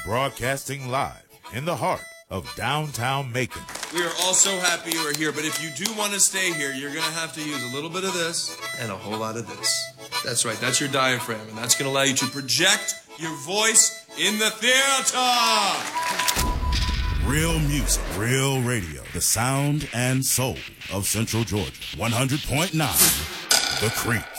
broadcasting live in the heart of downtown Macon. We are all so happy you are here, but if you do want to stay here, you're going to have to use a little bit of this and a whole lot of this. That's right, that's your diaphragm, and that's going to allow you to project your voice in the theater. Real music, real radio, the sound and soul of Central Georgia. 100.9, The Creek.